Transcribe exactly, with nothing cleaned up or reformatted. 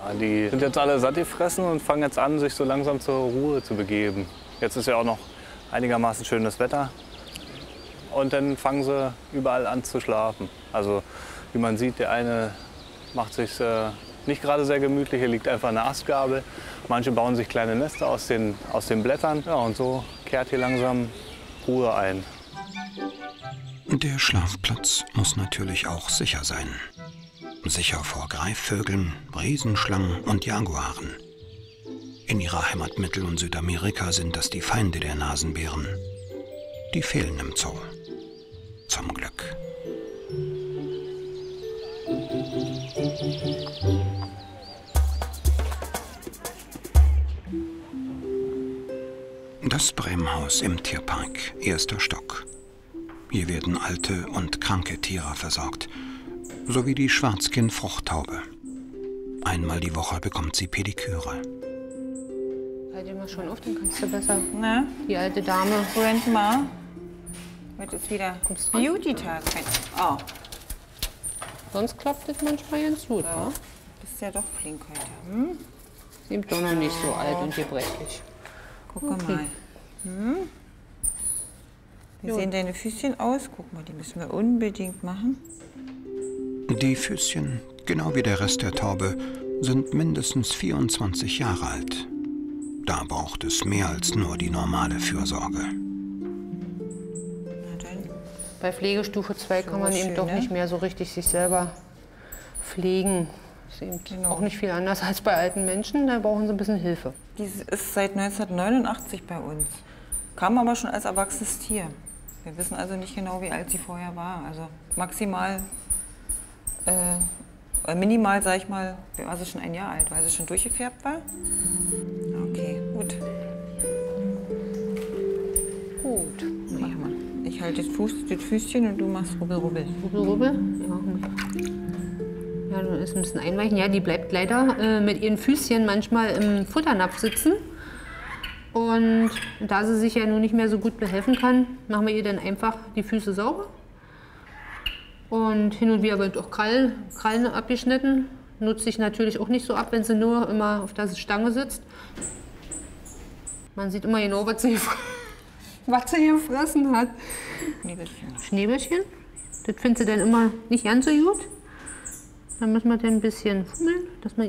Ja, die sind jetzt alle satt gefressen und fangen jetzt an, sich so langsam zur Ruhe zu begeben. Jetzt ist ja auch noch einigermaßen schönes Wetter. Und dann fangen sie überall an zu schlafen. Also wie man sieht, der eine macht sich äh, nicht gerade sehr gemütlich, hier liegt einfach eine Astgabel. Manche bauen sich kleine Nester aus den, aus den Blättern. Ja, und so kehrt hier langsam Ruhe ein. Der Schlafplatz muss natürlich auch sicher sein. Sicher vor Greifvögeln, Riesenschlangen und Jaguaren. In ihrer Heimat Mittel- und Südamerika sind das die Feinde der Nasenbären. Die fehlen im Zoo. Zum Glück. Das Bremhaus im Tierpark, erster Stock. Hier werden alte und kranke Tiere versorgt, sowie die Schwarzkinn-Fruchttaube. Einmal die Woche bekommt sie Pediküre. Halt dir mal schon auf, dann kannst du besser. Na? Die alte Dame. Moment mal. Heute ist wieder Beauty-Tag. Oh. Sonst klappt das manchmal ganz gut, Ja. wa? Bist ja doch flink heute. Hm? Sind doch noch nicht so alt und gebrechlich. Guck Okay. mal. Hm? Wie Jo. sehen deine Füßchen aus? Guck mal, die müssen wir unbedingt machen. Die Füßchen, genau wie der Rest der Taube, sind mindestens vierundzwanzig Jahre alt. Da braucht es mehr als nur die normale Fürsorge. Na dann. Bei Pflegestufe zwei kann man So eben schön, doch ne? nicht mehr so richtig sich selber pflegen. Ist eben Genau. auch nicht viel anders als bei alten Menschen. Da brauchen sie ein bisschen Hilfe. Die ist seit neunzehnhundertneunundachtzig bei uns. Kam aber schon als erwachsenes Tier. Wir wissen also nicht genau, wie alt sie vorher war. Also maximal, äh, minimal, sag ich mal, war sie schon ein Jahr alt, weil sie schon durchgefärbt war. Okay, gut. Gut. Mach mal. Ich halte das, Fuß, das Füßchen und du machst Rubbel, Rubbel. Rubbel, rubbel. Ja, ja, du ist ein bisschen einweichen. Ja, die bleibt leider äh, mit ihren Füßchen manchmal im Futternapf sitzen. Und da sie sich ja nun nicht mehr so gut behelfen kann, machen wir ihr dann einfach die Füße sauber. Und hin und wieder wird auch Krall, Krallen abgeschnitten. Nutzt sich natürlich auch nicht so ab, wenn sie nur immer auf der Stange sitzt. Man sieht immer genau, was sie, was sie gefressen hat. Schneebelchen. Schneebelchen. Das findet sie dann immer nicht ganz so gut. Dann müssen wir dann ein bisschen fummeln, dass man